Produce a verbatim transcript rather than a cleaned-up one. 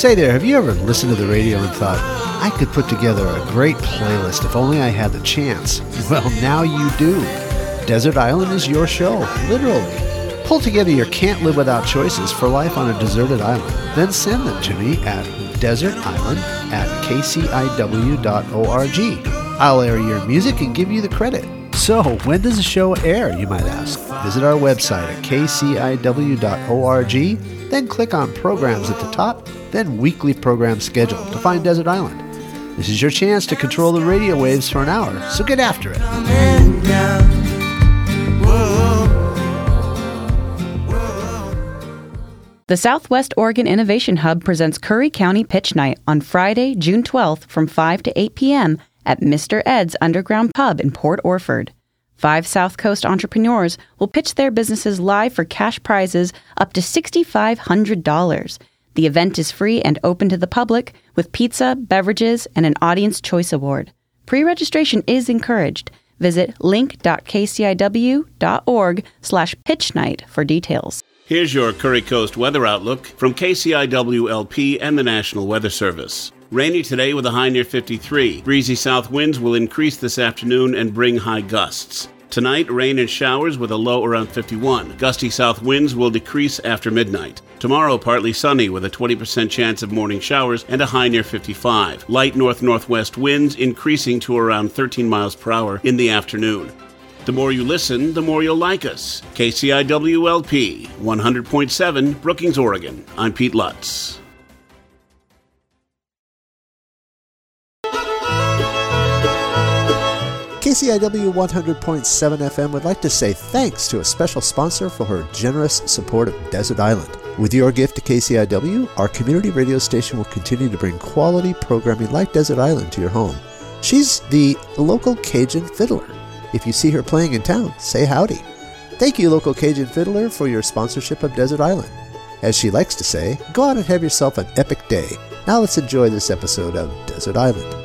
Say there, have you ever listened to the radio and thought, I could put together a great playlist if only I had the chance? Well, now you do. Desert Island is your show, literally. Pull together your can't live without choices for life on a deserted island. Then send them to me at desert island at k c i w dot org. I'll air your music and give you the credit. So, when does the show air, you might ask? Visit our website at k c i w dot org, then click on Programs at the top, then Weekly Program Schedule to find Desert Island. This is your chance to control the radio waves for an hour, so get after it. The Southwest Oregon Innovation Hub presents Curry County Pitch Night on Friday, June twelfth from five to eight p.m. at Mister Ed's Underground Pub in Port Orford. Five South Coast entrepreneurs will pitch their businesses live for cash prizes up to six thousand five hundred dollars. The event is free and open to the public with pizza, beverages, and an Audience Choice Award. Pre-registration is encouraged. Visit link dot k c i w dot org slash pitch night for details. Here's your Curry Coast weather outlook from K C I W L P and the National Weather Service. Rainy today with a high near fifty-three. Breezy south winds will increase this afternoon and bring high gusts. Tonight, rain and showers with a low around fifty-one. Gusty south winds will decrease after midnight. Tomorrow, partly sunny with a twenty percent chance of morning showers and a high near fifty-five. Light north-northwest winds increasing to around thirteen miles per hour in the afternoon. The more you listen, the more you'll like us. K C I W L P, one hundred point seven, Brookings, Oregon. I'm Pete Lutz. K C I W one hundred point seven F M would like to say thanks to a special sponsor for her generous support of Desert Island. With your gift to K C I W, our community radio station will continue to bring quality programming like Desert Island to your home. She's the local Cajun fiddler. If you see her playing in town, say howdy. Thank you, local Cajun fiddler, for your sponsorship of Desert Island. As she likes to say, go out and have yourself an epic day. Now let's enjoy this episode of Desert Island.